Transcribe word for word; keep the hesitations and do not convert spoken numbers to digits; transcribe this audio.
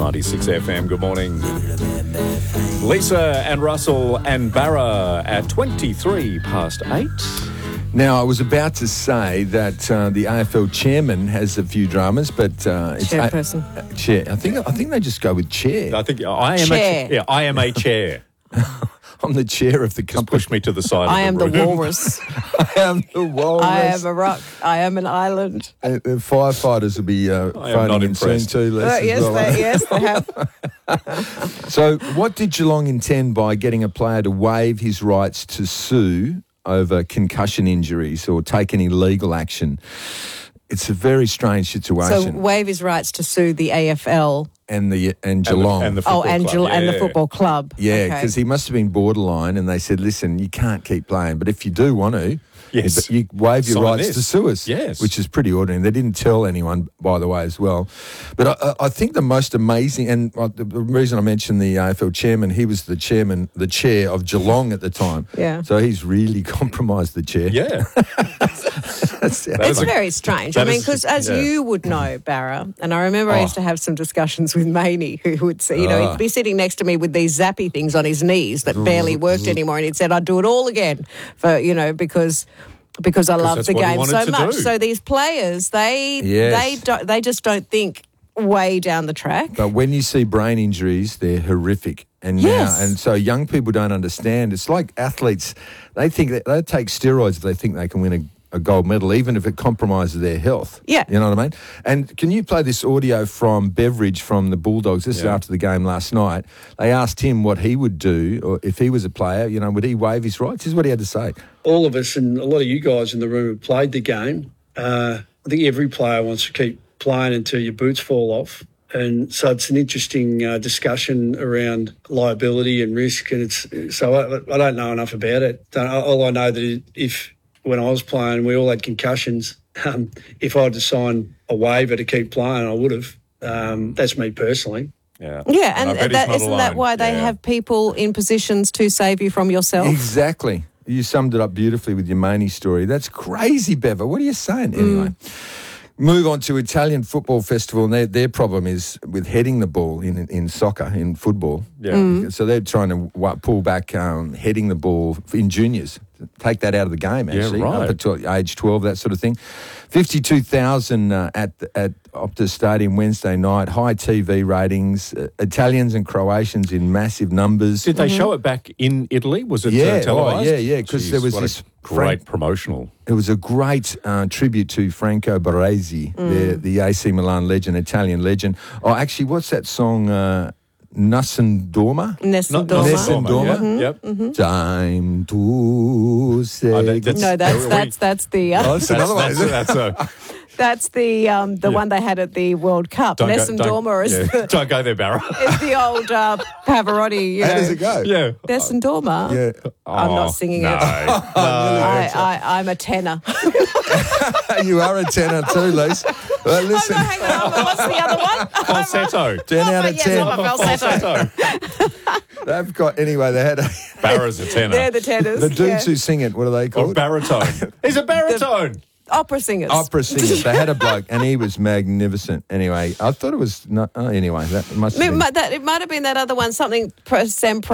ninety-six F M. Good morning. Lisa and Russell and Barra at twenty-three past eight. Now, I was about to say that uh, the A F L chairman has a few dramas, but uh, it's Chairperson. A, uh, chair. I think I think they just go with chair. I think I am Chair. a yeah, I am a chair. I'm the chair of the Just company. push me to the side. I of am the the room. walrus. I am the walrus. I am a rock. I am an island. Uh, the firefighters will be uh, I am not phoning in soon impressed. too. Les, Uh, as yes, well, eh? they, yes, they have. So, what did Geelong intend by getting a player to waive his rights to sue over concussion injuries or take any legal action? It's a very strange So situation. waive his rights to sue the A F L. and the and And the- Geelong. and the Oh, football and, club. Gel- and the Yeah. football club. Yeah, Okay. because he must have been borderline, and they said, "Listen, you can't keep playing, but if you do want to, Yes. you, you waive your Sign rights this. to sue us." Yes. which is pretty ordinary. They didn't tell anyone, by the way, as well. But I, I I think the most amazing, and uh, the the reason I mentioned the A F L chairman, he was the chairman, the chair of Geelong at the time. Yeah. So he's really compromised the chair. Yeah. That's That It's is a- very strange. I that mean, is- because as yeah. you would know, Barra, and I remember I Oh. used to have some discussions with Maney, who would say, you know, Oh. he'd be sitting next to me with these zappy things on his knees that barely worked anymore, and he'd said, "I'd do it all again," for you know, because. Because I love that's the what he game wanted so to much. do. So these players, they Yes. they don't they just don't think way down the track. But when you see brain injuries, they're horrific. And Yes. now, and so young people don't understand. It's like athletes; they think that they take steroids if they think they can win a, a gold medal, even if it compromises their health. Yeah. You know what I mean? And can you play this audio from Beveridge from the Bulldogs? This is Yeah. after the game last night. They asked him what he would do, or if he was a player. You know, would he waive his rights? This is what he had to say. all of us and a lot of you guys in the room have played the game. Uh, I think every player wants to keep playing until your boots fall off. And so it's an interesting uh, discussion around liability and risk. And it's so I, I don't know enough about it. Don't, all I know that if when I was playing, we all had concussions. Um, if I had to sign a waiver to keep playing, I would have. Um, that's me personally. Yeah. Yeah, I and bet he's that, not isn't that alone. why they Yeah. have people in positions to save you from yourself? Exactly. You summed it up beautifully with your Maney story. That's crazy, Bever. What are you saying? Anyway, move on to Italian Football Festival, and their, their problem is with heading the ball in in soccer, in football. Yeah. So they're trying to wa- pull back um, heading the ball in juniors, take that out of the game, Yeah, actually, right. up until age twelve, that sort of thing. fifty-two thousand uh, at at Optus Stadium Wednesday night, high T V ratings, uh, Italians and Croatians in massive numbers. Did they show it back in Italy? Was it Yeah, uh, oh, televised? yeah, yeah, 'cause Jeez, there was what a this great Frank- promotional. It was a great uh, tribute to Franco Baresi, the, the A C Milan legend, Italian legend. Oh, actually, what's that song? Uh, Nascent Dorma? Nessun Not- Dorma. Nessun Dorma? Yeah. Yep. Time to say. Oh, that- that's- No, that's we- that's that's the uh, Oh, that's another one, That's, is it? that's a that's the um, the Yeah. one they had at the World Cup. don't go- Nessun don't- Dorma is, yeah, the, don't go there, Barra. is the old uh, Pavarotti. You How know. does it go? Yeah. Nessun Dorma. Yeah. I'm Oh, not singing no. it. I, I, I'm a tenor. You are a tenor too, Lise. Well, Oh, listen, no, hang on. What's the other one? Falsetto. ten out of yes, ten. I'm a falsetto. Falsetto. They've got, anyway, they had a, Barra's a tenor. They're the tenors. the dudes yeah. who sing it, what are they Or called? baritone. He's a baritone. Opera singers. Opera singers. They had a bloke, and he was magnificent. Anyway, I thought it was not. Oh, anyway, that must. I Have mean, been, it might- that, it might have been that other one, something pro- Sam